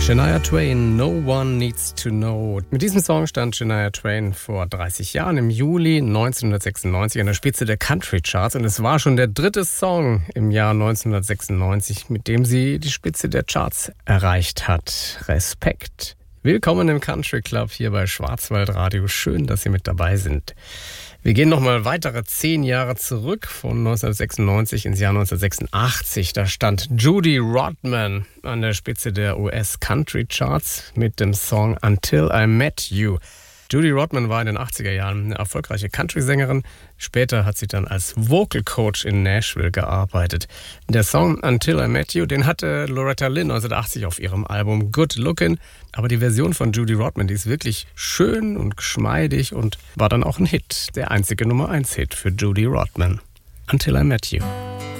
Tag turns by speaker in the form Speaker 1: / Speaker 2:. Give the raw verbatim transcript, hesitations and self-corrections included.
Speaker 1: Shania Twain, No One Needs to Know. Mit diesem Song stand Shania Twain vor dreißig Jahren im Juli neunzehnhundertsechsundneunzig an der Spitze der Country Charts und es war schon der dritte Song im Jahr neunzehnhundertsechsundneunzig, mit dem sie die Spitze der Charts erreicht hat. Respekt. Willkommen im Country Club hier bei Schwarzwaldradio. Schön, dass Sie mit dabei sind. Wir gehen nochmal weitere zehn Jahre zurück, von neunzehnhundertsechsundneunzig ins Jahr neunzehnhundertsechsundachtzig. Da stand Judy Rodman an der Spitze der U S Country Charts mit dem Song Until I Met You. Judy Rodman war in den achtziger Jahren eine erfolgreiche Country-Sängerin. Später hat sie dann als Vocal Coach in Nashville gearbeitet. Der Song Until I Met You, den hatte Loretta Lynn neunzehnhundertachtzig auf ihrem Album Good Lookin'. Aber die Version von Judy Rodman, die ist wirklich schön und geschmeidig und war dann auch ein Hit. Der einzige Nummer eins Hit für Judy Rodman. Until I Met You.